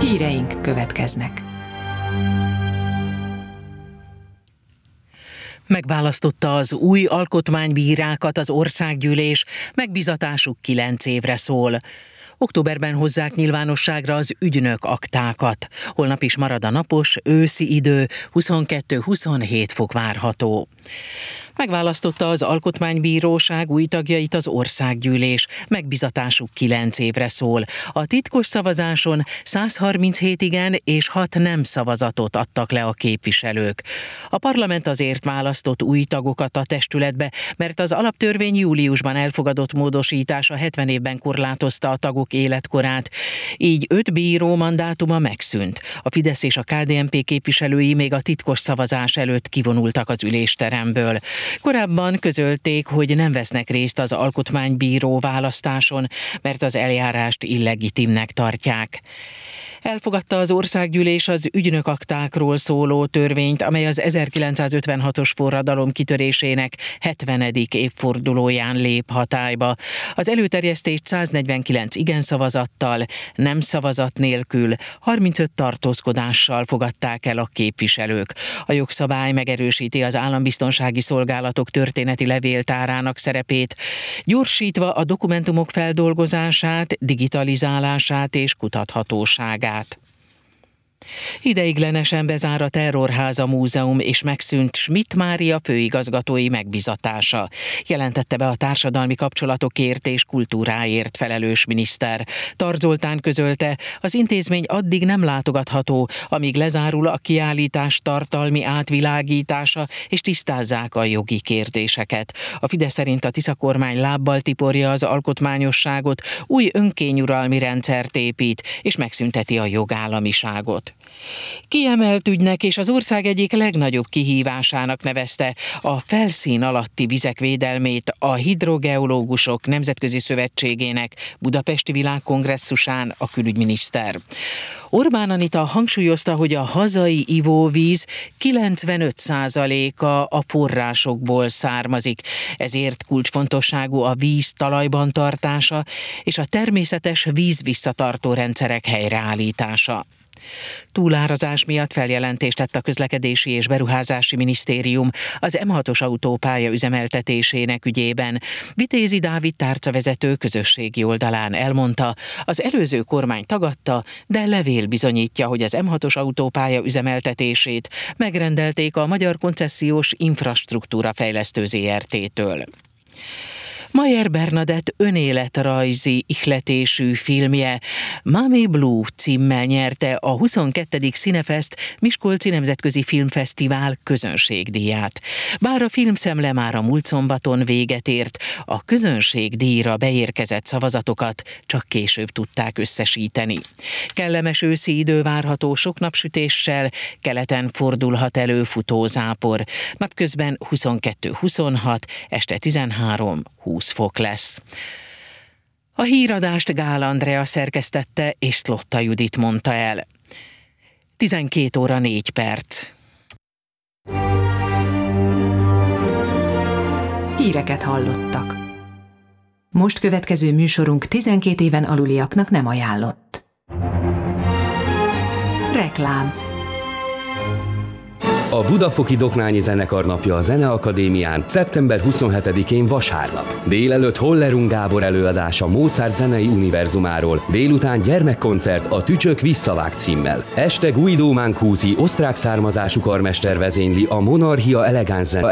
Híreink következnek. Megválasztotta az új alkotmánybírákat az országgyűlés, megbízatásuk 9 évre szól. Októberben hozzák nyilvánosságra az ügynök aktákat. Holnap is marad a napos, őszi idő, 22-27 fok várható. Megválasztotta az Alkotmánybíróság új tagjait az országgyűlés, megbízatásuk 9 évre szól. A titkos szavazáson 137 igen és 6 nem szavazatot adtak le a képviselők. A parlament azért választott új tagokat a testületbe, mert az alaptörvény júliusban elfogadott módosítása 70 évben korlátozta a tagok életkorát. Így 5 bíró mandátuma megszűnt. A Fidesz és a KDNP képviselői még a titkos szavazás előtt kivonultak az ülésteremből. Korábban közölték, hogy nem vesznek részt az alkotmánybíró választáson, mert az eljárást illegitimnek tartják. Elfogadta az országgyűlés az ügynök aktákról szóló törvényt, amely az 1956-os forradalom kitörésének 70. évfordulóján lép hatályba. Az előterjesztést 149 igen szavazattal, nem szavazat nélkül, 35 tartózkodással fogadták el a képviselők. A jogszabály megerősíti az állambiztonsági szolgálatok történeti levéltárának szerepét, gyorsítva a dokumentumok feldolgozását, digitalizálását és kutathatóságát. Ideiglenesen bezár a Terrorháza Múzeum és megszűnt Schmidt Mária főigazgatói megbízatása, jelentette be a társadalmi kapcsolatokért és kultúráért felelős miniszter. Tar Zoltán közölte, az intézmény addig nem látogatható, amíg lezárul a kiállítás tartalmi átvilágítása és tisztázzák a jogi kérdéseket. A Fidesz szerint a Tisza kormány lábbal tiporja az alkotmányosságot, új önkényuralmi rendszert épít és megszünteti a jogállamiságot. Kiemelt ügynek és az ország egyik legnagyobb kihívásának nevezte a felszín alatti vizek védelmét a Hidrogeológusok Nemzetközi Szövetségének budapesti világkongresszusán a külügyminiszter. Orbán Anita hangsúlyozta, hogy a hazai ivóvíz 95%-a a forrásokból származik, ezért kulcsfontosságú a víz talajban tartása és a természetes vízvisszatartó rendszerek helyreállítása. Túlárazás miatt feljelentést tett a Közlekedési és Beruházási Minisztérium az M6-os autópálya üzemeltetésének ügyében. Vitézi Dávid tárcavezető közösségi oldalán elmondta, az előző kormány tagadta, de levél bizonyítja, hogy az M6-os autópálya üzemeltetését megrendelték a Magyar Koncesziós Infrastruktúra Fejlesztő Zrt-től. Mayer Bernadett önéletrajzi ihletésű filmje Mommy Blue címmel nyerte a 22. Cinefest Miskolci Nemzetközi Filmfesztivál közönségdíját. Bár a filmszemle már a múlt szombaton véget ért, a közönségdíjra beérkezett szavazatokat csak később tudták összesíteni. Kellemes őszi idő várható sok napsütéssel, keleten fordulhat elő futózápor. Napközben 22-26, este 13-20 fok lesz. A híradást Gál Andrea szerkesztette és Szlotta Judit mondta el. 12 óra 4 perc. Híreket hallottak. Most következő műsorunk 12 éven aluliaknak nem ajánlott. Reklám. A Budafoki Doknányi Zenekar napja a Zeneakadémián szeptember 27-én vasárnap. Délelőtt Hollerung Gábor előadása Mozart zenei univerzumáról, délután gyermekkoncert a Tücsök visszavág címmel. Este Guido Mancusi osztrák származású karmester vezényli a Monarchia Eleganza